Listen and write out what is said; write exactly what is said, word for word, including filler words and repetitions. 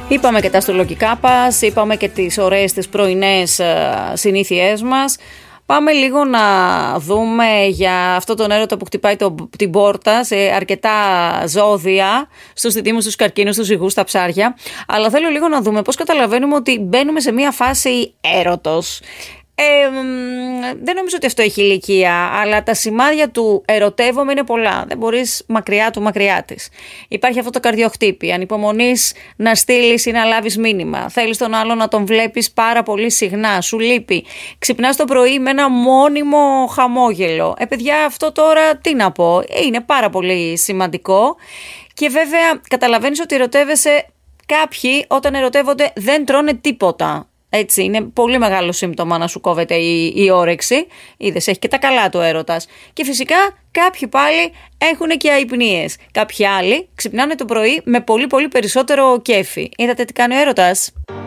Είπαμε και τα αστρολογικά μας, είπαμε και τις ωραίες τις πρωινές συνήθειές μας. Πάμε λίγο να δούμε για αυτό τον έρωτα που χτυπάει το, την πόρτα σε αρκετά ζώδια, στους διδύμους, στους καρκίνους, στους ζυγούς, στα ψάρια. Αλλά θέλω λίγο να δούμε πώς καταλαβαίνουμε ότι μπαίνουμε σε μια φάση έρωτος. Ε, δεν νομίζω ότι αυτό έχει ηλικία, αλλά τα σημάδια του ερωτεύομαι είναι πολλά. Δεν μπορείς μακριά του, μακριά της. Υπάρχει αυτό το καρδιοχτύπη, ανυπομονείς να στείλεις ή να λάβεις μήνυμα. Θέλεις τον άλλο να τον βλέπεις πάρα πολύ συχνά, σου λείπει. Ξυπνάς το πρωί με ένα μόνιμο χαμόγελο. Ε, παιδιά, αυτό τώρα τι να πω, είναι πάρα πολύ σημαντικό. Και βέβαια καταλαβαίνεις ότι ερωτεύεσαι. Κάποιοι όταν ερωτεύονται δεν τρώνε τίποτα. Έτσι, είναι πολύ μεγάλο σύμπτωμα να σου κόβεται η, η όρεξη. Είδες, έχει και τα καλά του έρωτας. Και φυσικά κάποιοι πάλι έχουν και αϊπνίες. Κάποιοι άλλοι ξυπνάνε το πρωί με πολύ πολύ περισσότερο κέφι. Είδατε τι κάνει ο έρωτας?